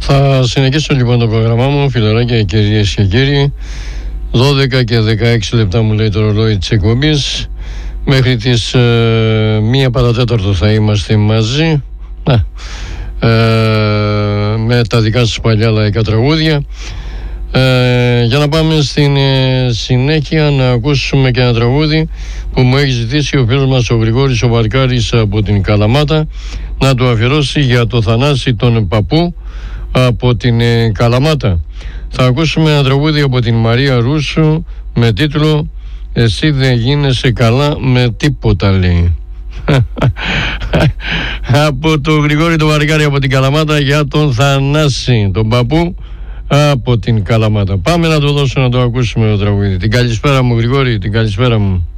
Θα συνεχίσω λοιπόν το πρόγραμμά μου, φιλαράκια, κυρίες και κύριοι. 12 και 16 λεπτά μου λέει το ρολόι της εκπομπής. Μέχρι τις 1 παρατέταρτο θα είμαστε μαζί με τα δικά σας παλιά λαϊκά τραγούδια, για να πάμε στην συνέχεια να ακούσουμε και ένα τραγούδι που μου έχει ζητήσει ο φίλος μας ο Γρηγόρης ο Βαρκάρης από την Καλαμάτα, να το αφιερώσει για το Θανάση τον παππού από την Καλαμάτα. Θα ακούσουμε ένα τραγούδι από την Μαρία Ρούσου με τίτλο «Εσύ δεν γίνεσαι καλά με τίποτα», λέει. Από τον Γρηγόρη τον Βαρκάρη από την Καλαμάτα για τον Θανάση τον παππού από την Καλαμάτα. Πάμε να το δώσω να το ακούσουμε το τραγούδι. Την καλησπέρα μου Γρηγόρη, την καλησπέρα μου.